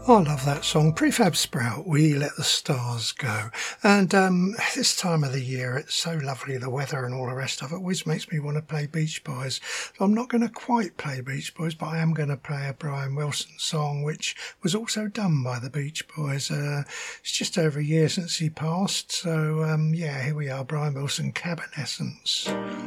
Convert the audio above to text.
I love that song, Prefab Sprout, We Let the Stars Go. And this time of the year, it's so lovely, the weather and all the rest of it, always makes me want to play Beach Boys. So I'm not going to quite play Beach Boys, but I am going to play a Brian Wilson song, which was also done by the Beach Boys. It's just over a year since he passed. So, yeah, here we are, Brian Wilson, Cabernescence.